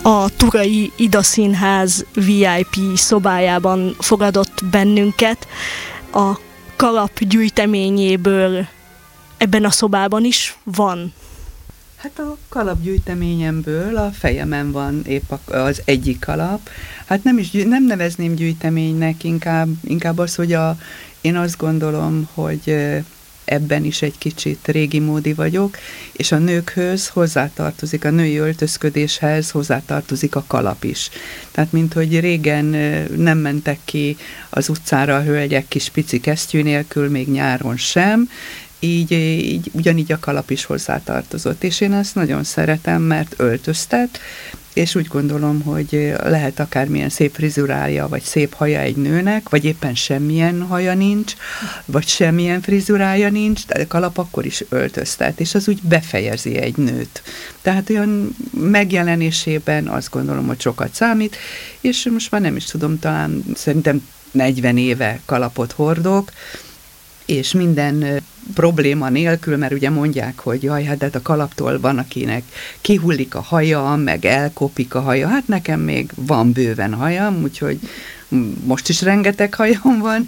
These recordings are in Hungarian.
A Turai Ida Színház VIP szobájában fogadott bennünket. A kalap gyűjteményéből ebben a szobában is van. Hát a kalapgyűjteményemből a fejemen van épp az egyik kalap. Hát nem nevezném gyűjteménynek, inkább az, hogy én azt gondolom, hogy ebben is egy kicsit régi módi vagyok, és a nőkhöz hozzátartozik, a női öltözködéshez hozzátartozik a kalap is. Tehát, mint hogy régen nem mentek ki az utcára a hölgyek kis pici kesztyű nélkül, még nyáron sem, így ugyanígy a kalap is hozzátartozott, és én ezt nagyon szeretem, mert öltöztet, és úgy gondolom, hogy lehet akármilyen szép frizurája, vagy szép haja egy nőnek, vagy éppen semmilyen haja nincs, vagy semmilyen frizurája nincs, de a kalap akkor is öltöztet, és az úgy befejezi egy nőt. Tehát olyan megjelenésében azt gondolom, hogy sokat számít, és most már nem is tudom, talán szerintem 40 éve kalapot hordok, és minden probléma nélkül, mert ugye mondják, hogy jaj, hát a kalaptól van, akinek kihullik a haja, meg elkopik a haja. Hát nekem még van bőven hajam, úgyhogy most is rengeteg hajam van,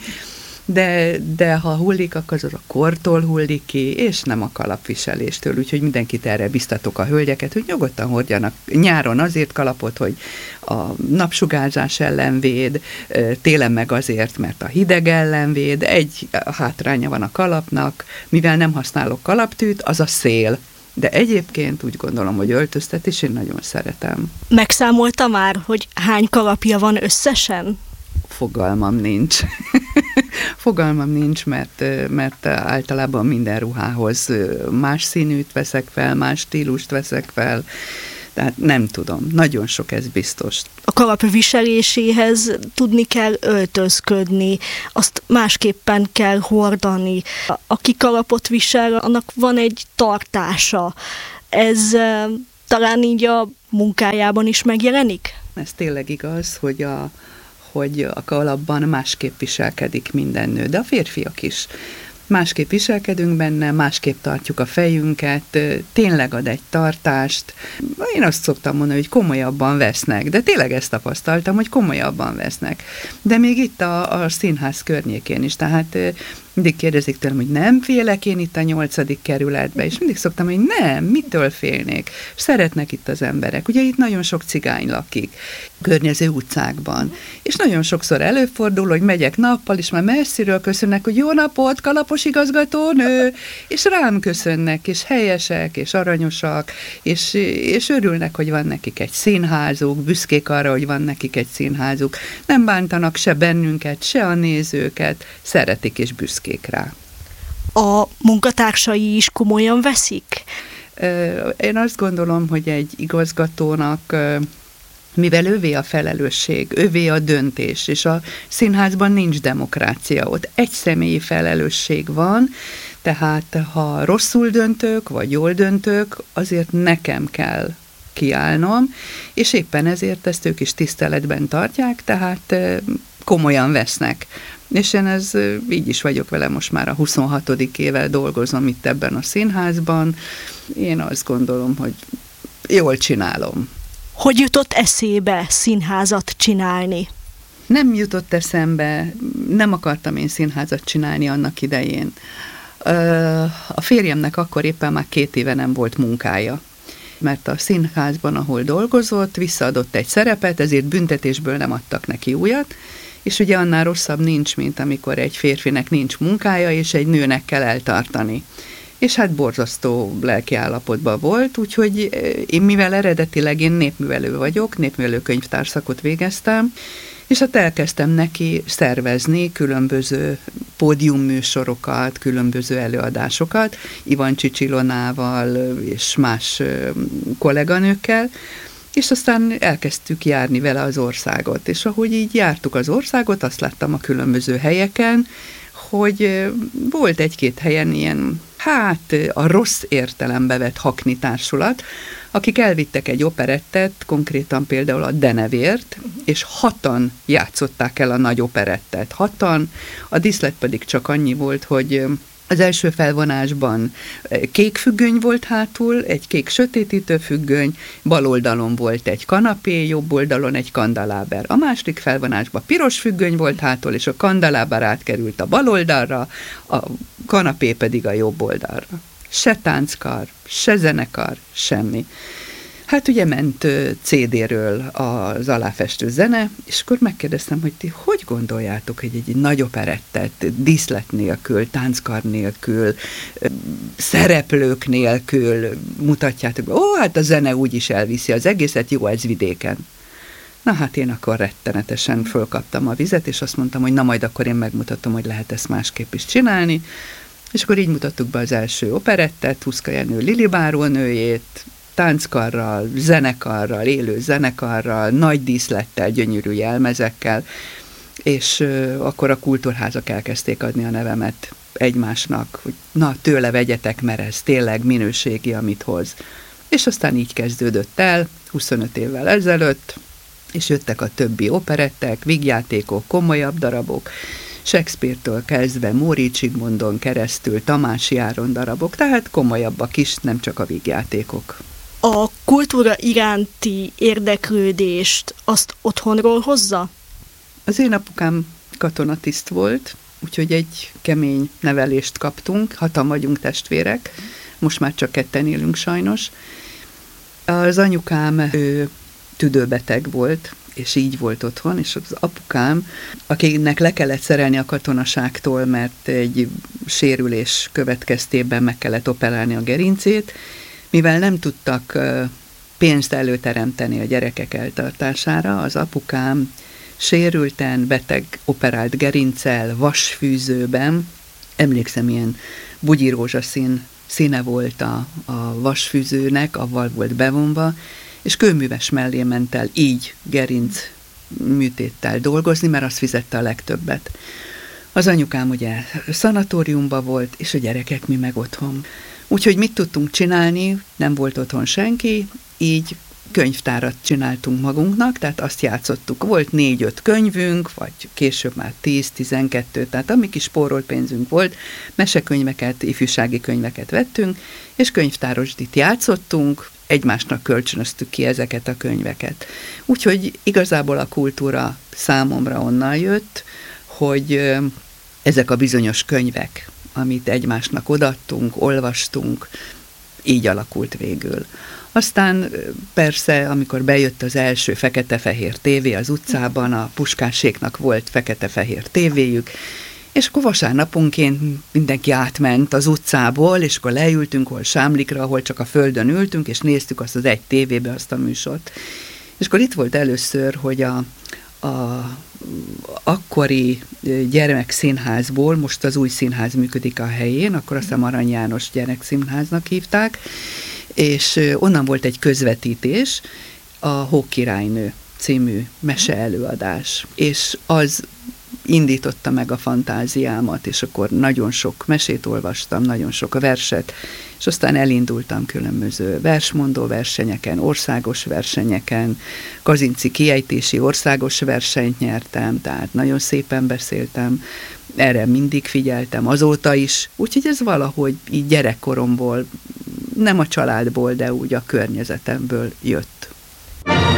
de ha hullik, akkor az a kortól hullik ki, és nem a kalapviseléstől, úgyhogy mindenkit erre biztatok a hölgyeket, hogy nyugodtan hordjanak nyáron azért kalapot, hogy a napsugárzás ellen véd, télen meg azért, mert a hideg ellen véd. Egy hátránya van a kalapnak, mivel nem használok kalaptűt, az a szél. De egyébként úgy gondolom, hogy öltöztetés én nagyon szeretem. Megszámolta már, hogy hány kalapja van összesen? Fogalmam nincs. Fogalmam nincs, mert általában minden ruhához más színűt veszek fel, más stílust veszek fel, tehát nem tudom, nagyon sok, ez biztos. A kalap viseléséhez tudni kell öltözködni, azt másképpen kell hordani. Aki kalapot visel, annak van egy tartása. Ez talán így a munkájában is megjelenik? Ez tényleg igaz, hogy a kalapban másképp viselkedik minden nő, de a férfiak is. Másképp viselkedünk benne, másképp tartjuk a fejünket, tényleg ad egy tartást. Én azt szoktam mondani, hogy komolyabban vesznek, de tényleg ezt tapasztaltam, hogy komolyabban vesznek. De még itt a színház környékén is, tehát mindig kérdezik tőlem, hogy nem félek én itt a 8. kerületbe, és mindig szoktam, hogy nem, mitől félnék? Szeretnek itt az emberek. Ugye itt nagyon sok cigány lakik, környező utcákban. És nagyon sokszor előfordul, hogy megyek nappal, és már messziről köszönnek, hogy jó napot, kalapos igazgatónő, és rám köszönnek, és helyesek, és aranyosak, és örülnek, hogy van nekik egy színházuk, büszkék arra, hogy van nekik egy színházuk. Nem bántanak se bennünket, se a nézőket, szeretik és büszkék rá. A munkatársai is komolyan veszik? Én azt gondolom, hogy egy igazgatónak, mivel ővé a felelősség, ővé a döntés, és a színházban nincs demokrácia, ott egy személyi felelősség van, tehát ha rosszul döntök, vagy jól döntök, azért nekem kell kiállnom, és éppen ezért ezt ők is tiszteletben tartják, tehát komolyan vesznek. És én így is vagyok vele, most már a 26. éve dolgozom itt ebben a színházban. Én azt gondolom, hogy jól csinálom. Hogy jutott eszébe színházat csinálni? Nem jutott eszembe, nem akartam én színházat csinálni annak idején. A férjemnek akkor éppen már 2 éve nem volt munkája, mert a színházban, ahol dolgozott, visszaadott egy szerepet, ezért büntetésből nem adtak neki újat, és ugye annál rosszabb nincs, mint amikor egy férfinek nincs munkája, és egy nőnek kell eltartani. És hát borzasztó lelkiállapotban volt, úgyhogy én, mivel eredetileg én népművelő vagyok, népművelőkönyvtárszakot végeztem, és hát elkezdtem neki szervezni különböző pódiumműsorokat, különböző előadásokat, Ivancsics Ilonával és más kolléganőkkel, és aztán elkezdtük járni vele az országot. És ahogy így jártuk az országot, azt láttam a különböző helyeken, hogy volt 1-2 helyen ilyen, a rossz értelembe vett hakni társulat, akik elvittek egy operettet, konkrétan például a Denevért, és 6-an játszották el a nagy operettet. 6-an, a díszlet pedig csak annyi volt, hogy Az első felvonásban kék függöny volt hátul, egy kék sötétítő függöny, bal oldalon volt egy kanapé, jobb oldalon egy kandaláber. A második felvonásban piros függöny volt hátul, és a kandaláber átkerült a bal oldalra, a kanapé pedig a jobb oldalra. Se tánckar, se zenekar, semmi. Hát ugye ment CD-ről az aláfestő zene, és akkor megkérdeztem, hogy ti hogy gondoljátok, hogy egy nagy operettet díszlet nélkül, tánckar nélkül, szereplők nélkül mutatjátok. Hát a zene úgyis elviszi az egészet, jó, ez vidéken. Na hát én akkor rettenetesen fölkaptam a vizet, és azt mondtam, hogy na majd akkor én megmutatom, hogy lehet ezt másképp is csinálni. És akkor így mutattuk be az első operettet, Huszka Jenő Lili bárónőjét, tánckarral, zenekarral, élő zenekarral, nagy díszlettel, gyönyörű jelmezekkel, és akkor a kultúrházak elkezdték adni a nevemet egymásnak, hogy na, tőle vegyetek, mert ez tényleg minőségi, amit hoz. És aztán így kezdődött el, 25 évvel ezelőtt, és jöttek a többi operettek, vígjátékok, komolyabb darabok, Shakespeare-től kezdve Móricz Zsigmondon keresztül Tamási Áron darabok, tehát komolyabbak is, nem csak a vígjátékok. A kultúra iránti érdeklődést azt otthonról hozza? Az én apukám katonatiszt volt, úgyhogy egy kemény nevelést kaptunk, 6-an vagyunk testvérek, most már csak 2 élünk sajnos. Az anyukám, ő tüdőbeteg volt, és így volt otthon, és az apukám, akinek le kellett szerelni a katonaságtól, mert egy sérülés következtében meg kellett operálni a gerincét, mivel nem tudtak pénzt előteremteni a gyerekek eltartására, az apukám sérülten, beteg operált gerinccel, vasfűzőben, emlékszem, ilyen bugyirózsaszín színe volt a vasfűzőnek, avval volt bevonva, és kőműves mellé ment el így gerinc műtéttel dolgozni, mert az fizette a legtöbbet. Az anyukám ugye szanatóriumban volt, és a gyerekek mi meg otthon. Úgyhogy mit tudtunk csinálni, nem volt otthon senki, így könyvtárat csináltunk magunknak, tehát azt játszottuk. Volt 4-5 könyvünk, vagy később már 10-12, tehát ami kis spórolpénzünk volt, mesekönyveket, ifjúsági könyveket vettünk, és könyvtárosdit játszottunk, egymásnak kölcsönöztük ki ezeket a könyveket. Úgyhogy igazából a kultúra számomra onnan jött, hogy ezek a bizonyos könyvek, amit egymásnak odaadtunk, olvastunk, így alakult végül. Aztán persze, amikor bejött az első fekete-fehér tévé az utcában, a Puskáséknak volt fekete-fehér tévéjük, és akkor vasárnaponként mindenki átment az utcából, és akkor leültünk hol Sámlikra, ahol csak a földön ültünk, és néztük azt az egy tévébe azt a műsort. És akkor itt volt először, hogy a akkori gyermekszínházból, most az új színház működik a helyén, akkor azt hiszem Arany János gyerekszínháznak hívták, és onnan volt egy közvetítés, a Hókirálynő című meseelőadás, és az indította meg a fantáziámat, és akkor nagyon sok mesét olvastam, nagyon sok verset, és aztán elindultam különböző versmondó versenyeken, országos versenyeken, Kazinczy kiejtési országos versenyt nyertem, tehát nagyon szépen beszéltem, erre mindig figyeltem, azóta is, úgyhogy ez valahogy így gyerekkoromból, nem a családból, de úgy a környezetemből jött.